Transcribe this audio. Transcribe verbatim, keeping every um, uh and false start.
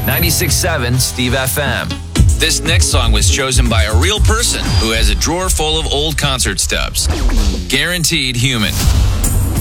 ninety-six point seven Steve F M. This next song was chosen by a real person who has a drawer full of old concert stubs. Guaranteed Human.